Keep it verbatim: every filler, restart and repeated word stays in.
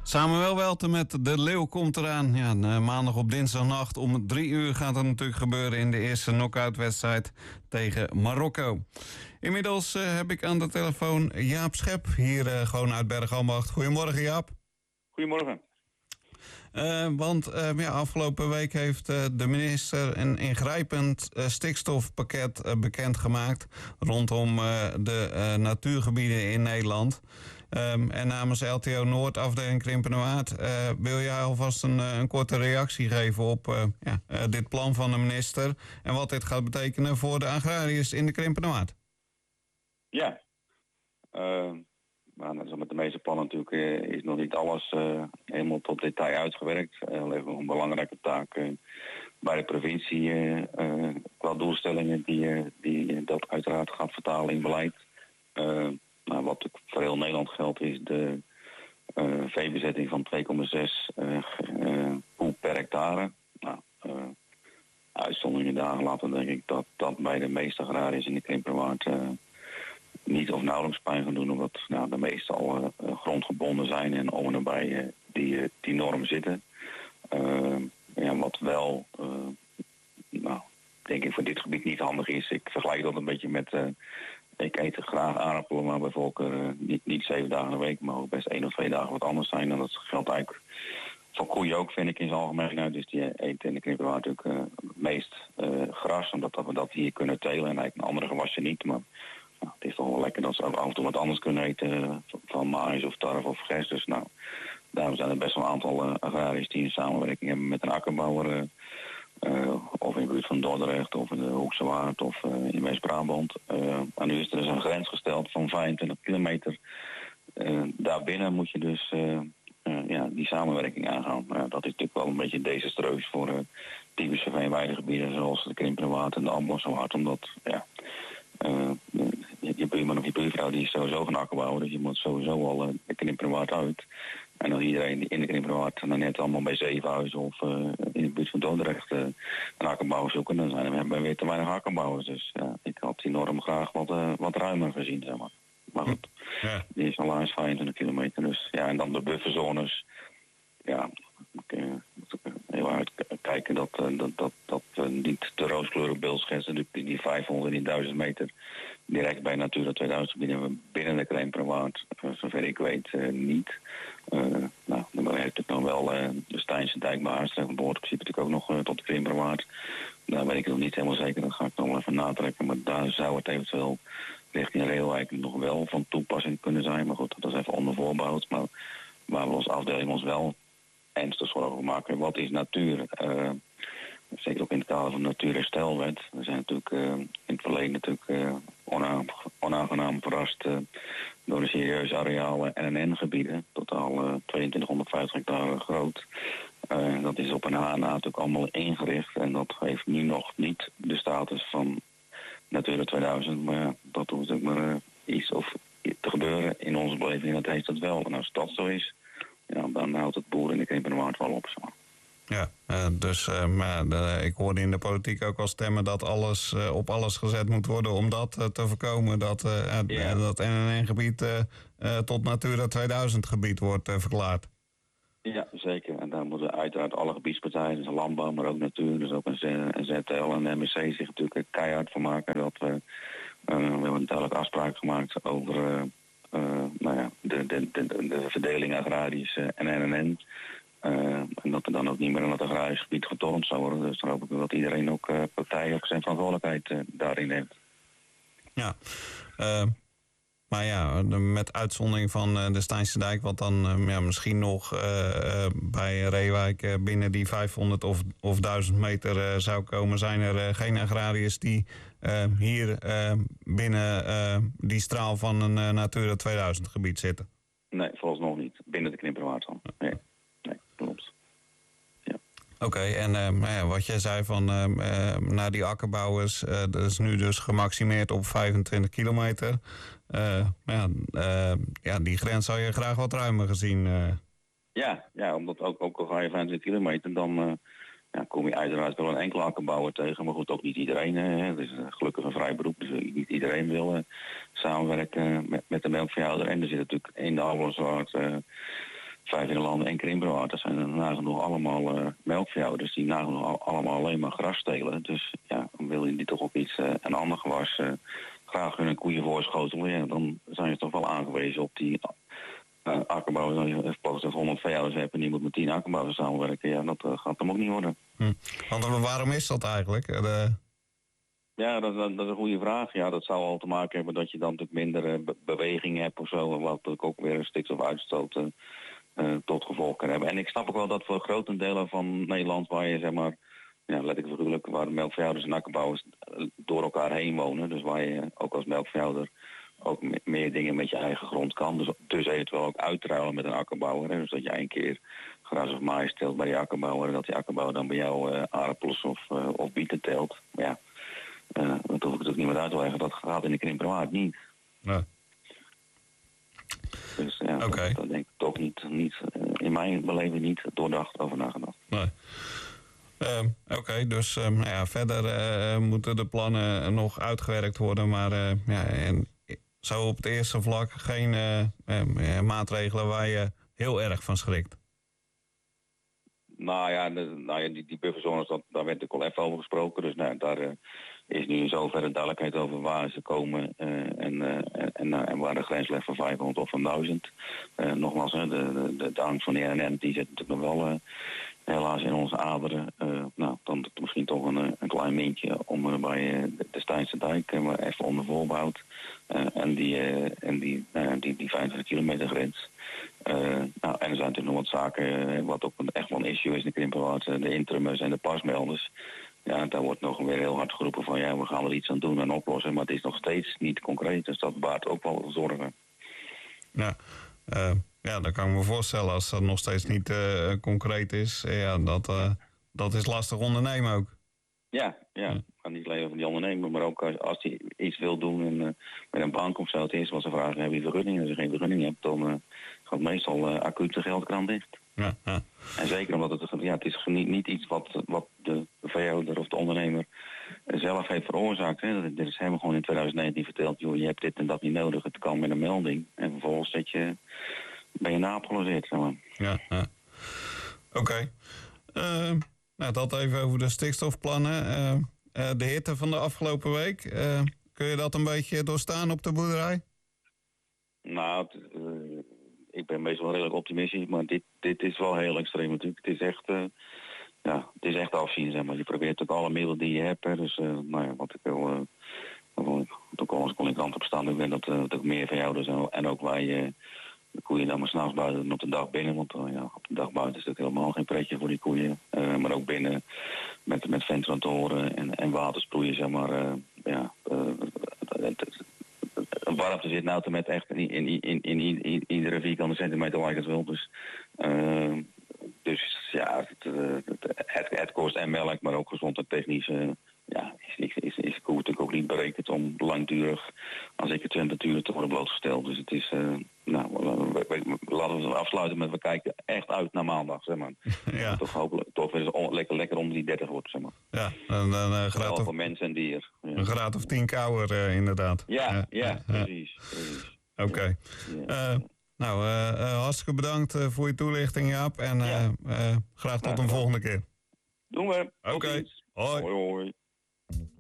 Samuel Welten met De Leeuw komt eraan. Ja, maandag op dinsdagnacht om drie uur gaat het natuurlijk gebeuren in de eerste knock-out wedstrijd tegen Marokko. Inmiddels uh, heb ik aan de telefoon Jaap Schep, hier uh, gewoon uit Bergambacht. Goedemorgen Jaap. Goedemorgen. Uh, want uh, ja, afgelopen week heeft uh, de minister een ingrijpend uh, stikstofpakket uh, bekendgemaakt rondom uh, de uh, natuurgebieden in Nederland. Um, en namens L T O Noord, afdeling Krimpenerwaard, uh, wil jij alvast een, een korte reactie geven op uh, ja, uh, dit plan van de minister en wat dit gaat betekenen voor de agrariërs in de Krimpenerwaard? Ja, uh, maar net als met de meeste plannen natuurlijk uh, is nog niet alles uh, helemaal tot detail uitgewerkt. Uh, er ligt nog een belangrijke taak uh, bij de provincie uh, uh, qua doelstellingen die, uh, die dat uiteraard gaat vertalen in beleid. Uh, Nou, wat voor heel Nederland geldt is de uh, veebezetting van twee komma zes uh, uh, koe per hectare. Nou, uh, uitzonderingen dagen later denk ik dat dat bij de meeste agrariërs in de Krimpenerwaard uh, niet of nauwelijks pijn gaan doen, omdat nou, de meeste al uh, grondgebonden zijn en om en nabij uh, die, uh, die norm zitten. Uh, ja, wat wel, uh, nou, denk ik voor dit gebied niet handig is. Ik vergelijk dat een beetje met... Uh, Ik eet graag aardappelen, maar bij voorkeur uh, niet, niet zeven dagen in de week, maar ook best één of twee dagen wat anders zijn. En dat geldt eigenlijk voor koeien ook, vind ik in zijn algemeenheid. Dus die eten in de Krimpenerwaard natuurlijk uh, het meest uh, gras, omdat we dat hier kunnen telen en eigenlijk andere gewassen niet. Maar nou, het is toch wel lekker dat ze af en toe wat anders kunnen eten, uh, van maïs of tarwe of gerst. Dus nou, daarom zijn er best wel een aantal uh, agrariërs die een samenwerking hebben met een akkerbouwer. Uh, Uh, of in de buurt van Dordrecht of in de Hoekse Waard of uh, in West-Brabant. Uh, en nu is er dus een grens gesteld van vijfentwintig kilometer. Uh, daarbinnen moet je dus uh, uh, ja, die samenwerking aangaan. Uh, dat is natuurlijk wel een beetje desastreus voor uh, typische veenweidegebieden zoals de Krimpenerwaard en de Ambosswaard. Omdat ja, uh, je, je buurman of je buurvrouw die is sowieso van akkerbouwer, dus je moet sowieso al uh, de Krimpenerwaard uit. En dan iedereen in de Krimpenerwaard nou net allemaal bij Zevenhuizen of uh, in de buurt van Dordrecht uh, een akkerbouwer zoeken. Dan zijn we hebben weer te weinig akkerbouwers. Dus uh, ik had die norm graag wat, uh, wat ruimer gezien, zeg maar. Maar goed, ja. Die is al eens vijfentwintig kilometer. Dus ja, en dan de bufferzones. Ja, ik uh, moet heel uitkijken dat uh, dat, dat, dat uh, niet de rooskleurig beeld schetsen. Die, die vijfhonderd, die duizend meter direct bij Natura tweeduizend gebieden binnen de Krimpenerwaard. Uh, zover ik weet uh, niet. Uh, nou, dan heb je natuurlijk nog wel uh, de Stijnse dijk bij Haarstreek van Boord. In principe natuurlijk ook nog uh, tot de Krimpenerwaard. Daar weet ik nog niet helemaal zeker. Dat ga ik nog wel even natrekken. Maar daar zou het eventueel richting Reeuwijk nog wel van toepassing kunnen zijn. Maar goed, dat is even onder voorbehoud. Maar waar we als afdeling ons wel ernstig zorgen over maken. Wat is natuur? Uh, zeker ook in het kader van de Natuurherstelwet. We zijn natuurlijk uh, in het verleden natuurlijk uh, onaangenaam, onaangenaam verrast uh, door de serieuze arealen N N N-gebieden. Totaal uh, tweeëntwintighonderdvijftig hectare groot. Uh, dat is op een H N A natuurlijk allemaal ingericht. En dat heeft nu nog niet de status van Natura tweeduizend. Maar ja, dat hoeft ook maar uh, iets of te gebeuren in onze beleving. Dat heeft het wel. En als dat zo is, ja, dan houdt het boeren in de Krimpenerwaard wel op. Zo. Ja, uh, dus uh, maar, uh, ik hoorde in de politiek ook al stemmen dat alles uh, op alles gezet moet worden om dat uh, te voorkomen. Dat uh, ja. uh, dat N N N-gebied uh, uh, tot Natura tweeduizend gebied wordt uh, verklaard. Ja, zeker. En daar moeten uiteraard alle gebiedspartijen, dus landbouw, maar ook natuur, dus ook een Z L en de M S C zich natuurlijk keihard van maken. Dat we, uh, we hebben een duidelijke afspraak gemaakt over uh, uh, nou ja, de, de, de, de verdeling agrarisch uh, en N N N. Uh, en dat er dan ook niet meer in het agrarisch gebied getornd zou worden. Dus dan hoop ik dat iedereen ook, uh, partijen ook zijn verantwoordelijkheid uh, daarin neemt. Ja, uh, maar ja, met uitzondering van uh, de Stijnse dijk, wat dan uh, ja, misschien nog uh, uh, bij Reeuwijk uh, binnen die vijfhonderd of, of duizend meter uh, zou komen, zijn er uh, geen agrariërs die uh, hier uh, binnen uh, die straal van een uh, Natura tweeduizend gebied zitten. Nee, volgens nog niet. Binnen de Krimpenerwaard dan. Nee. Klopt. Ja. Oké, okay, en uh, ja, wat jij zei van uh, uh, naar die akkerbouwers, uh, dat is nu dus gemaximeerd op vijfentwintig kilometer. Uh, ja, uh, ja, die grens zou je graag wat ruimer gezien. Uh. Ja, ja, omdat ook, ook al ga je vijfentwintig kilometer, dan uh, ja, kom je uiteraard wel een enkele akkerbouwer tegen. Maar goed, ook niet iedereen. Uh, het is uh, gelukkig een vrij beroep, dus uh, niet iedereen wil uh, samenwerken met, met de melkveehouder. En er zit natuurlijk in de Ambosswaard uh, vijftien landen en krimperwaard. Dat zijn er nagenoeg allemaal uh, melkveehouders die nagenoeg al, allemaal alleen maar gras stelen. Dus ja, dan wil je die toch ook iets, uh, een ander gewas uh, graag hun koeien voorschotelen. Ja, dan zijn je toch wel aangewezen op die uh, akkerbouwers. Als je bijvoorbeeld honderd veehouders hebt en die moet met tien akkerbouwers samenwerken, ja, dat uh, gaat hem ook niet worden. Hm. Want waarom is dat eigenlijk? De... Ja, dat, dat, dat is een goede vraag. Ja, dat zou al te maken hebben dat je dan natuurlijk minder uh, be- beweging hebt of zo. Wat natuurlijk ook weer een stikstofuitstoot uh, uh, tot gevolg kan hebben. En ik snap ook wel dat voor grote delen van Nederland waar je zeg maar, ja, let ik figuurlijk, waar de melkveehouders en akkerbouwers door elkaar heen wonen. Dus waar je ook als melkveehouder ook me- meer dingen met je eigen grond kan. Dus, dus eventueel ook uitruilen met een akkerbouwer. Hè. Dus dat je een keer gras of maïs teelt bij die akkerbouwer en dat die akkerbouwer dan bij jou uh, aardappels of, uh, of bieten teelt. Maar ja. Uh, dat hoef ik natuurlijk niet meer uit te leggen. Dat gaat in de krimperwaard niet. Nee. Dus ja, okay. dat, dat denk ik toch niet, niet uh, in mijn beleving niet doordacht over nagedacht. Nee. Uh, Oké, okay, dus uh, nou ja, verder uh, moeten de plannen nog uitgewerkt worden. Maar uh, ja, en zo op het eerste vlak geen uh, uh, maatregelen waar je heel erg van schrikt. Nou ja, de, nou ja die, die bufferzones, dat, daar werd natuurlijk al even over gesproken. Dus nou, daar uh, is nu in zoverre duidelijkheid over waar ze komen uh, en, uh, en, uh, en waar de grens ligt van vijfhonderd of van duizend. Uh, nogmaals, hè, de, de, de angst van de R N N die zit natuurlijk nog wel uh, helaas in onze aderen. Uh, nou, dan misschien toch een, een klein mintje om uh, bij uh, de, de Stijnse dijk uh, maar even onder voorbouwd. Uh, en die, uh, en die, uh, die, die vijfentwintig kilometer grens. Uh, nou, en er zijn natuurlijk nog wat zaken, uh, wat ook echt wel een issue is in de krimperwaard, uh, de intrummers en de pasmelders. Ja, daar wordt nog weer heel hard geroepen van ja, we gaan er iets aan doen en oplossen, maar het is nog steeds niet concreet, dus dat baart ook wel zorgen. Ja, uh, ja, dat kan ik me voorstellen als dat nog steeds niet uh, concreet is. Ja, dat, uh, dat is lastig ondernemen ook. Ja, ja. ja. En niet alleen van die ondernemer, maar ook als, als hij iets wil doen en, uh, met een bank of zo. Het eerste wat ze vragen, heb je vergunning? Als je geen vergunning hebt, dan uh, gaat meestal uh, acuut de geldkraan dicht. Ja, ja. En zeker omdat het, ja, het is niet, niet iets wat, wat de veehouder of de ondernemer zelf heeft veroorzaakt. Hè. Dat is hem gewoon in twintig negentien verteld, joh, je hebt dit en dat niet nodig, het kan met een melding. En vervolgens dat je, ben je naapgelogeerd. Zeg maar. Ja, ja. Oké. Okay. Uh, nou, dat even over de stikstofplannen. Uh, uh, de hitte van de afgelopen week, uh, kun je dat een beetje doorstaan op de boerderij? Nou, het, uh, ik ben meestal redelijk optimistisch, maar dit, dit is wel heel extreem natuurlijk. Het is echt, uh, ja, het is echt afzien, zeg maar. Je probeert ook alle middelen die je hebt, hè. Dus, uh, nou ja, wat ik wil, uh, ook al als ik al in kant op staan, ik ben dat, uh, dat ik meer van jou dus en, en ook wij uh, de koeien dan maar s'nachts buiten dan op de dag binnen, want uh, ja, op de dag buiten is het helemaal geen pretje voor die koeien. Uh, maar ook binnen met, met ventilatoren en, en watersproeien, zeg maar, uh, ja, uh, het, het, warmte zit nou met echt in, in, in, in, in, in iedere vierkante centimeter waar ik het wil. Dus, uh, dus ja, het, het, het kost en melk, maar ook gezondheidstechnisch. Uh, ja, is, is, is de koe natuurlijk ook niet berekend om langdurig aan zekere temperaturen te worden blootgesteld. Dus het is, uh, nou, we, we, we, laten we het afsluiten met we kijken echt uit naar maandag, zeg maar. Ja. Toch hopelijk toch weer on, lekker, lekker onder die dertig wordt, zeg maar. Ja, dan een graad of, voor mens en dier. Ja. Een graad of tien kouder, uh, inderdaad. Ja, ja, ja, ja. precies. precies. Oké. Okay. Ja. Uh, nou, uh, uh, hartstikke bedankt uh, voor je toelichting, Jaap. En uh, ja. uh, graag tot ja, een volgende keer. Doen we. Oké. Okay. Hoi. Hoi, hoi.